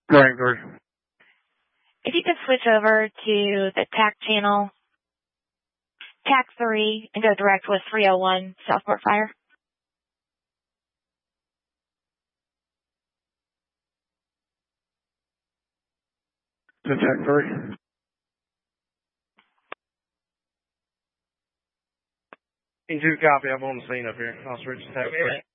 Right, George. If you could switch over to the TAC channel, TAC 3, and go direct with 301 Southport Fire. To TAC 3. E2 copy. I'm on the scene up here. I'll switch to TAC 3.